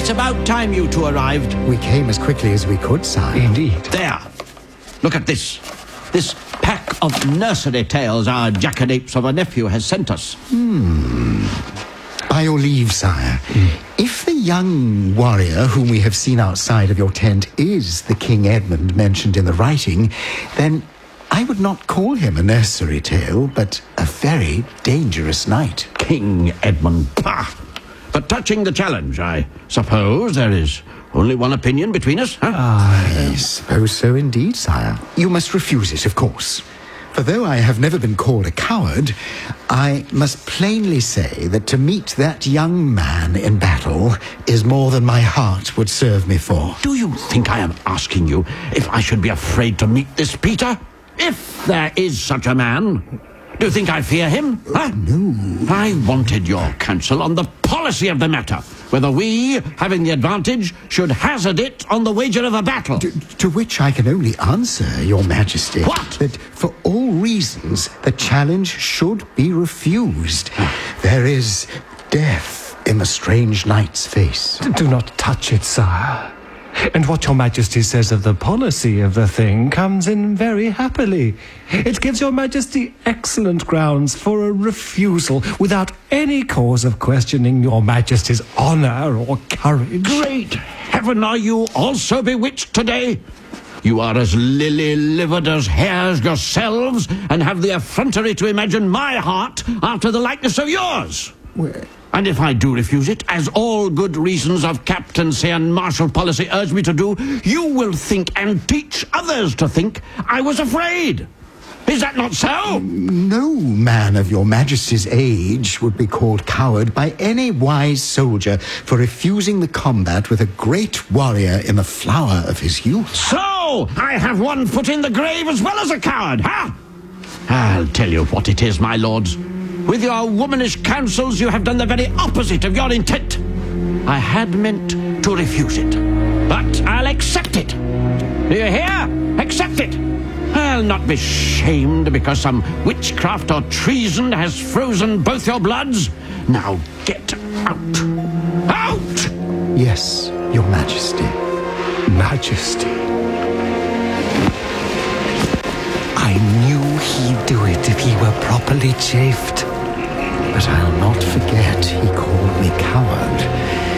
It's about time you two arrived. We came as quickly as we could, sire. Indeed. There. Look at this. This pack of nursery tales our jackanapes of a nephew has sent us. By your leave, sire. If the young warrior whom we have seen outside of your tent is the King Edmund mentioned in the writing, then I would not call him a nursery tale, but a very dangerous knight. King Edmund. Pah! But touching the challenge, I suppose there is only one opinion between us, huh? I suppose so indeed, sire. You must refuse it, of course. For though I have never been called a coward, I must plainly say that to meet that young man in battle is more than my heart would serve me for. Do you think I am asking you if I should be afraid to meet this Peter? If there is such a man, do you think I fear him? Huh? No. I wanted your counsel on the policy of the matter, whether we, having the advantage, should hazard it on the wager of a battle. To which I can only answer, your majesty, What? that for all reasons the challenge should be refused. There is death in the strange knight's face. Do not touch it, sire. And what your majesty says of the policy of the thing comes in very happily. It gives your majesty excellent grounds for a refusal without any cause of questioning your majesty's honor or courage. Great heaven, are you also bewitched today? You are as lily-livered as hares yourselves, and have the effrontery to imagine my heart after the likeness of yours. And if I do refuse it, as all good reasons of captaincy and martial policy urge me to do, you will think and teach others to think I was afraid. Is that not so? No man of your majesty's age would be called coward by any wise soldier for refusing the combat with a great warrior in the flower of his youth. So, I have one foot in the grave as well as a coward, huh? I'll tell you what it is, my lords. With your womanish counsels, you have done the very opposite of your intent. I had meant to refuse it, but I'll accept it. Do you hear? Accept it. I'll not be shamed because some witchcraft or treason has frozen both your bloods. Now get out. Out! Yes, your majesty. Majesty. I knew he'd do it if he were properly chafed. But I'll not forget he called me coward.